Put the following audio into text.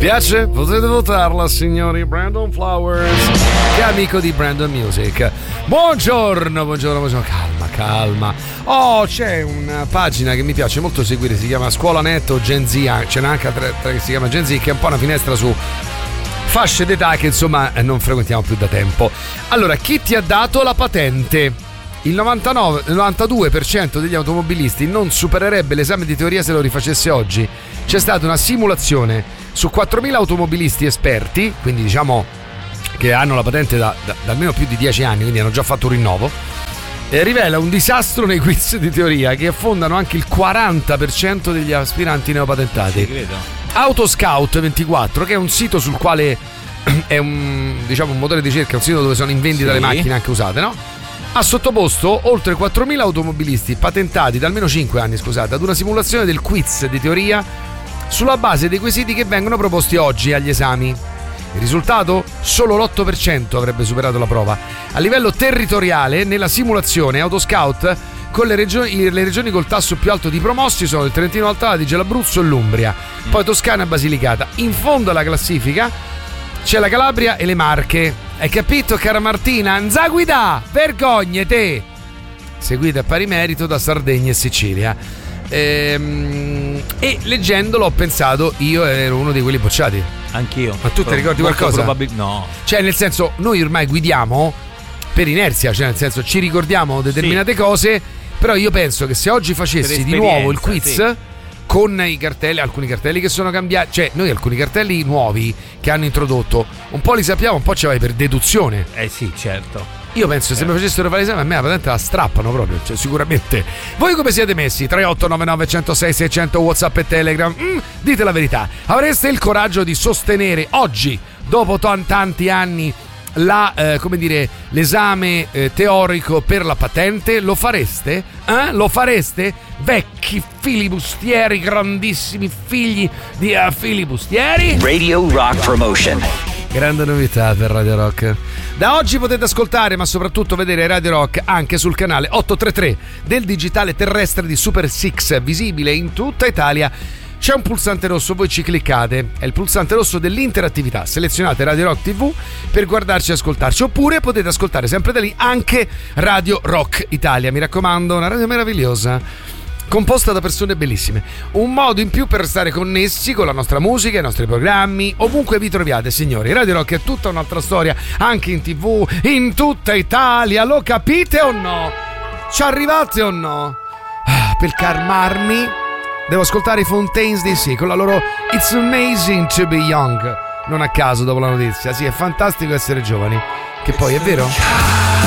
Piace? Potete votarla, signori. Brandon Flowers, che è amico di Brandon Music. Buongiorno. Calma. Oh, c'è una pagina che mi piace molto seguire, si chiama Scuola Netto Gen Z, ce n'è anche altre che si chiama Gen Z, che è un po' una finestra su fasce d'età che insomma non frequentiamo più da tempo. Allora, chi ti ha dato la patente? Il 92% degli automobilisti non supererebbe l'esame di teoria se lo rifacesse oggi. C'è stata una simulazione su 4.000 automobilisti esperti, quindi diciamo che hanno la patente da almeno più di 10 anni, quindi hanno già fatto un rinnovo, e rivela un disastro nei quiz di teoria che affondano anche il 40% degli aspiranti neopatentati. Autoscout 24, che è un sito sul quale è un motore di ricerca, un sito dove sono in vendita le macchine anche usate, no? Ha sottoposto oltre 4.000 automobilisti patentati da almeno 5 anni, ad una simulazione del quiz di teoria sulla base dei quesiti che vengono proposti oggi agli esami. Il risultato? Solo l'8% avrebbe superato la prova. A livello territoriale, nella simulazione Autoscout, con le regioni col tasso più alto di promossi sono il Trentino Alto Adige, l'Abruzzo e l'Umbria, poi Toscana e Basilicata. In fondo alla classifica c'è la Calabria e le Marche. Hai capito, cara Martina? Nzaguida, vergogne te! Seguite a pari merito da Sardegna e Sicilia. E leggendolo ho pensato, io ero uno di quelli bocciati. Anch'io. Ma tu ti ricordi qualcosa? No. Cioè, nel senso, noi ormai guidiamo per inerzia, cioè nel senso ci ricordiamo determinate cose, però io penso che se oggi facessi di nuovo il quiz con i cartelli, alcuni cartelli che sono cambiati, cioè noi alcuni cartelli nuovi che hanno introdotto, un po' li sappiamo, un po' ci vai per deduzione. Sì, certo. Io penso che se mi facessero fare l'esame a me la patente la strappano proprio, cioè sicuramente. Voi come siete messi? 3899 106 600 WhatsApp e Telegram. Dite la verità. Avreste il coraggio di sostenere oggi, dopo tanti anni, l'esame teorico per la patente? Lo fareste? Lo fareste? Vecchi filibustieri, grandissimi figli di filibustieri. Radio Rock Promotion. Grande novità per Radio Rock. Da oggi potete ascoltare, ma soprattutto vedere Radio Rock anche sul canale 833 del digitale terrestre di Super 6, visibile in tutta Italia. C'è un pulsante rosso, voi ci cliccate, è il pulsante rosso dell'interattività. Selezionate Radio Rock TV per guardarci e ascoltarci, oppure potete ascoltare sempre da lì anche Radio Rock Italia. Mi raccomando, una radio meravigliosa, composta da persone bellissime. Un modo in più per restare connessi con la nostra musica, i nostri programmi, ovunque vi troviate, signori. Radio Rock è tutta un'altra storia, anche in TV, in tutta Italia. Lo capite o no? Ci arrivate o no? Per calmarmi devo ascoltare i Fontaines DC con la loro It's Amazing to Be Young. Non a caso dopo la notizia. Sì, è fantastico essere giovani. Che poi è vero?